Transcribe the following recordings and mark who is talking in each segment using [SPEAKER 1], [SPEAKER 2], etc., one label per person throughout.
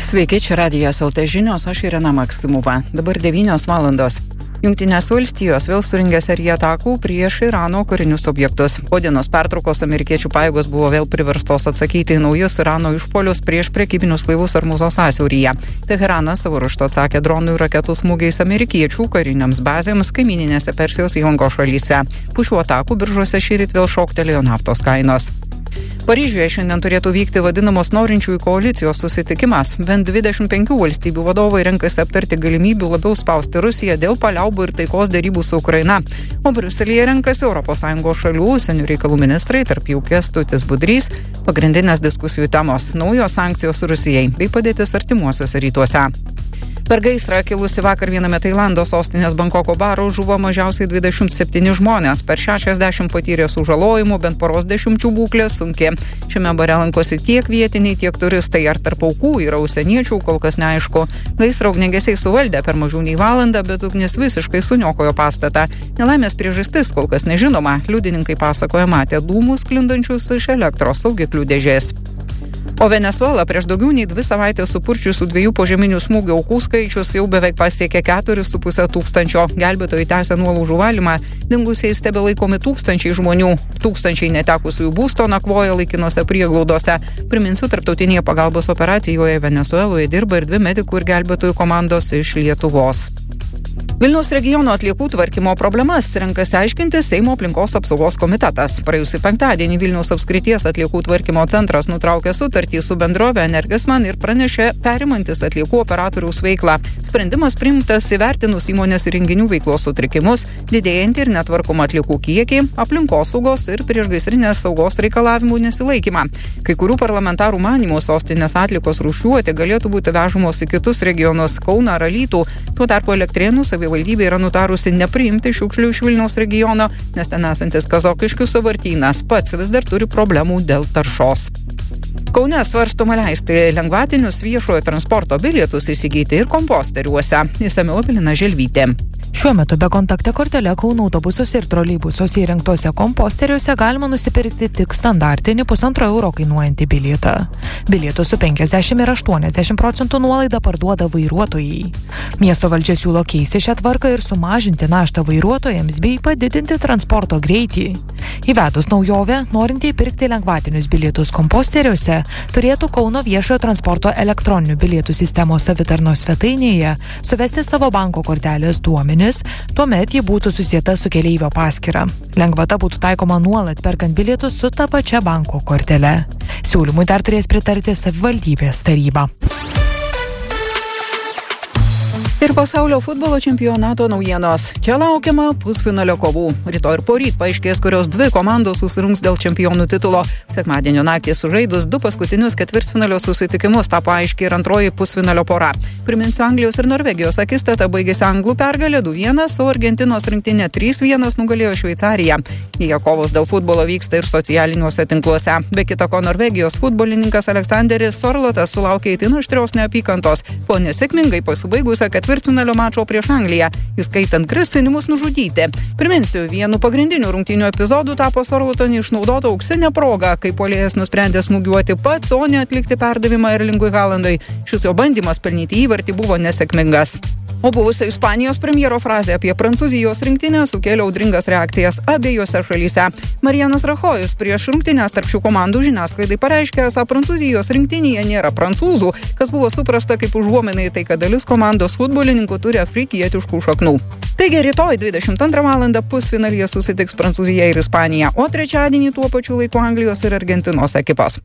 [SPEAKER 1] Sveiki, čia Radijas LT žinios, aš Irena Maksimova. Dabar 9 valandos. Jungtinės valstijos vėl suringė seriją atakų prieš Irano karinius objektus. Po dienos pertraukos amerikiečių pajėgos buvo vėl priverstos atsakyti į naujus Irano išpuolius prieš prekybinius laivus Ormuzo sąsiauryje. Teheranas savo ruožtu atsakė dronų ir raketų smūgiais amerikiečių kariniams bazėms kaimininėse Persijos įlankos šalyse. Po šių atakų biržose šįryt vėl šoktelėjo naftos kainos. Paryžiuje šiandien turėtų vykti vadinamos norinčiųjų koalicijos susitikimas. Bent 25 valstybių vadovai renkasi aptarti galimybių labiau spausti Rusiją dėl paliaubų ir taikos derybų su Ukraina. O Briuselyje renkasi ES šalių užsienio reikalų ministrai, tarp jų Kęstutis Budrys, pagrindinės diskusijų temos – naujos sankcijos Rusijai bei padėtis artimuosiuose rytuose. Per gaisrą kilusi vakar viename Tailando sostinės Bankoko baro žuvo mažiausiai 27 žmonės. Per 60 patyrė sužalojimų, bent poros dešimčių būklė sunki. Šiame bare lankosi tiek vietiniai, tiek turistai. Ar tarp aukų yra užsieniečių, kol kas neaišku. Gaisrą ugniagesiai suvaldė per mažiau nei valandą, bet ugnis visiškai suniokojo pastatą. Nelaimės priežastis kol kas nežinoma. Liudininkai pasakoja matę dūmus sklindančius iš elektros saugiklių dėžės. O Venesuela prieš daugiau nei 2 savaitės supurčiusių 2 požeminių smūgių aukų skaičius jau beveik pasiekė 4,5 tūkstančio. Gelbėtojai tęsia nuolaužų valymą. Dingusiais tebelaikomi tūkstančiai žmonių. Tūkstančiai netekusiųjų būsto nakvoja laikinose prieglaudose. Priminsiu, tarptautinėje pagalbos operacijoje Venesueloje dirba ir 2 medikų ir gelbėtojų komandos iš Lietuvos. Vilniaus regiono atliekų tvarkymo problemas renkasi aiškinti Seimo aplinkos apsaugos komitetas. Praėjusį penktadienį Vilniaus apskrities atliekų tvarkymo centras nutraukė sutartį su bendrove Energisman ir pranešė perimantis atliekų operatoriaus veiklą. Sprendimas priimtas įvertinus įmonės įrenginių veiklos sutrikimus, didėjantį ir netvarkomą atliekų kiekį, aplinkosaugos ir priešgaisrinės saugos reikalavimų nesilaikymą. Kai kurių parlamentarų manymų sostinės atliekos rūšiuoti galėtų būti vežamos į kitus regionus – Kauną ar Alytų. Tuo tarpu Elektrėnų savivaldybė yra nutarusi nepriimti šiukšlių iš Vilniaus regiono, nes ten esantis Kazokiškių sąvartynas pats vis dar turi problemų dėl taršos. Kaune svarstoma leisti lengvatinius viešojo transporto bilietus įsigyti ir komposteriuose. Išsamiau Evelina Želvytė.
[SPEAKER 2] Šiuo metu be kontakte kortele Kauno autobusuose ir troleibusuose įrengtuose komposteriuose galima nusipirkti tik standartinį €1,5 kainuojantį bilietą. Bilietus su 50 ir 80% nuolaida parduoda vairuotojai. Miesto valdžia siūlo keisti šią tvarką ir sumažinti naštą vairuotojams bei padidinti transporto greitį. Įvedus naujovę, norintieji pirkti lengvatinius bilietus komposteriuose turėtų Kauno viešojo transporto elektroninių bilietų sistemos savitarnos svetainėje suvesti savo banko kortelės duomenis. Tuomet ji būtų susieta su keleivio paskyra. Lengvata būtų taikoma nuolat perkant bilietus su ta pačia banko kortele. Siūlymui dar turės pritarti savivaldybės taryba.
[SPEAKER 1] Ir pasaulio futbolo čempionato naujienos. Čia laukiama pusfinalio kovų. Rytoj ir poryt paaiškės, kurios 2 komandos susirungs dėl čempionų titulo. Sekmadienio naktį sužaidus 2 paskutinius ketvirtfinalio susitikimus tapo aiškiai ir antroji pusfinalio pora. Priminsiu, Anglijos ir Norvegijos akistata baigėsi anglų pergalė 2-1, o Argentinos rinktinė 3-1 nugalėjo Šveicariją. Jie kovos dėl futbolo vyksta ir socialiniuose tinkluose. Be kita ko, Norvegijos futbolininkas Aleksanderis Sorlotas sulaukė itin aštrios neapykantos po nesėkmingai pasibaigusio ketvirtfinalio mačo prieš Angliją, įskaitant grasinimus nužudyti. Priminsiu, vienu pagrindinių rungtynių epizodų tapo Sorloto neišnaudota auksinė proga, kai puolėjas nusprendė smūgiuoti pats, o ne atlikti perdavimą Erlingui Haalandui. Šis jo bandymas pelnyti įvartį buvo nesėkmingas. O buvusio Ispanijos premjero frazė apie Prancūzijos rinktinę sukėlė audringas reakcijas abiejose šalyse. Marijanas Rachojus prieš rungtynes tarp šių komandų žiniasklaidai pareiškė, esą Prancūzijos rinktinėje nėra prancūzų, kas buvo suprasta kaip užuominai tai, kad dalis komandos futbolininkų turi afrikietiškų šaknų. Taigi rytoj 22 valandą pusfinalyje susitiks Prancūzija ir Ispanija, o trečiadienį tuo pačiu laiku Anglijos ir Argentinos ekipos.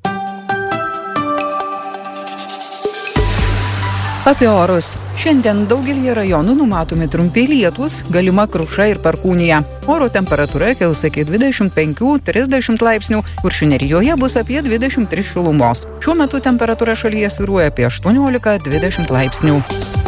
[SPEAKER 1] Apie orus. Šiandien daugelį rajonų numatomi trumpi lietūs, galima kruša ir perkūnija. Oro temperatūra kils iki 25-30 laipsnių, Kuršių nerijoje bus apie 23 šilumos. Šiuo metu temperatūra šalyje svyruoja apie 18-20 laipsnių.